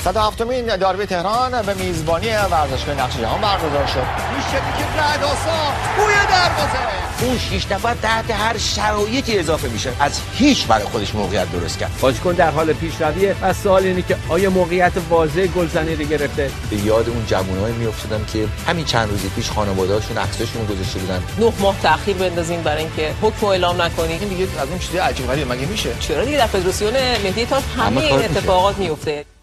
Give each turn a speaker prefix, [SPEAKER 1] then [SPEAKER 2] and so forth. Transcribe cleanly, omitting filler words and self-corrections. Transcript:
[SPEAKER 1] 107مین داربی تهران به میزبانی ورزشگاه نقش جهان برگزار شد. میشه که رعدآسا روی دروازه.
[SPEAKER 2] اون 6 نفر تحت هر شرایطی اضافه میشه. از هیچ برای خودش موقعیت درست کرد.
[SPEAKER 3] بازیکن در حال پیشرویه و سوال اینه که آیا موقعیت واضح گلزنی رو گرفته؟
[SPEAKER 2] به یاد اون جوونای میافتادم که همین چند روز پیش خانواده‌هاشون عکساشون رو گذاشته بودن.
[SPEAKER 4] 9 ماه تأخیر بندازیم برای اینکه حکم اعلام نکنیم.
[SPEAKER 1] این دیگه از اون چیزای عجیب غریبه مگه میشه؟
[SPEAKER 4] چرا دیگه در فدراسیون ملی تا همه این اتفاقات میفته.